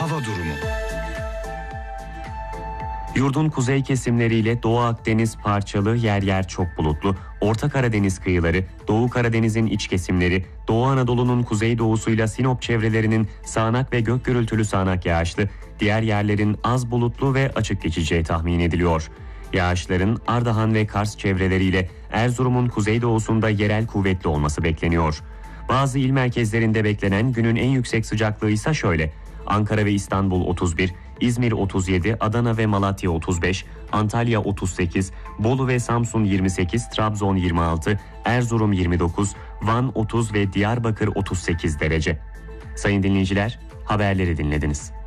hava durumu. Yurdun kuzey kesimleriyle Doğu Akdeniz parçalı, yer yer çok bulutlu. Orta Karadeniz kıyıları, Doğu Karadeniz'in iç kesimleri, Doğu Anadolu'nun kuzeydoğusuyla Sinop çevrelerinin sağanak ve gök gürültülü sağanak yağışlı, diğer yerlerin az bulutlu ve açık geçeceği tahmin ediliyor. Yağışların Ardahan ve Kars çevreleriyle Erzurum'un kuzeydoğusunda yerel kuvvetli olması bekleniyor. Bazı il merkezlerinde beklenen günün en yüksek sıcaklığı ise şöyle: Ankara ve İstanbul 31, İzmir 37, Adana ve Malatya 35, Antalya 38, Bolu ve Samsun 28, Trabzon 26, Erzurum 29, Van 30 ve Diyarbakır 38 derece. Sayın dinleyiciler, haberleri dinlediniz.